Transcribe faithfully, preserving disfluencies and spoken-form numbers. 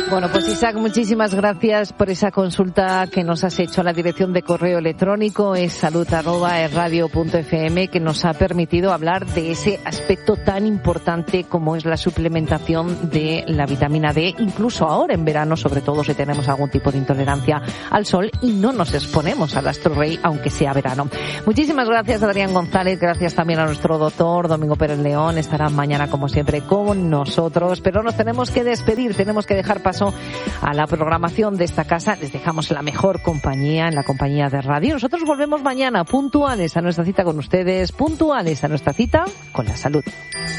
Bueno, pues Isaac, muchísimas gracias por esa consulta que nos has hecho a la dirección de correo electrónico es salud arroba es radio punto f m, que nos ha permitido hablar de ese aspecto tan importante como es la suplementación de la vitamina D, incluso ahora en verano, sobre todo si tenemos algún tipo de intolerancia al sol y no nos exponemos al astro rey, aunque sea verano. Muchísimas gracias, Adrián González, gracias también a nuestro doctor Domingo Pérez León, estará mañana como siempre con nosotros, pero nos tenemos que despedir, tenemos que dejar paso a la programación de esta casa. Les dejamos la mejor compañía, en la compañía de radio. Nosotros volvemos mañana puntuales a nuestra cita con ustedes, puntuales a nuestra cita con la salud.